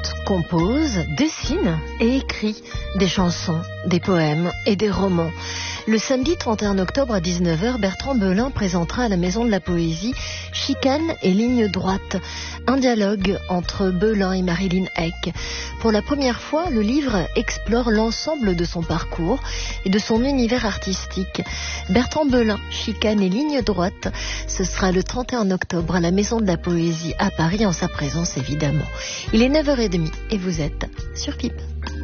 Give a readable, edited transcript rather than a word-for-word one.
chante, compose, dessine et écrit des chansons, des poèmes et des romans. Le samedi 31 octobre à 19h, Bertrand Belin présentera à la Maison de la Poésie Chicane et ligne droite, un dialogue entre Belin et Marilyn Eck. Pour la première fois, le livre explore l'ensemble de son parcours et de son univers artistique. Bertrand Belin, Chicane et ligne droite, ce sera le 31 octobre à la Maison de la Poésie à Paris, en sa présence évidemment. Il est 9h30 et vous êtes sur FIP.